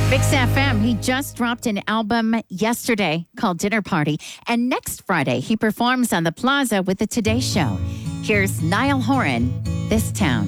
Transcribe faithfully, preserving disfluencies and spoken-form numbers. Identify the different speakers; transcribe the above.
Speaker 1: Mix F M, he just dropped an album yesterday called Dinner Party. And next Friday, he performs on the Plaza with the Today Show. Here's Niall Horan, This Town.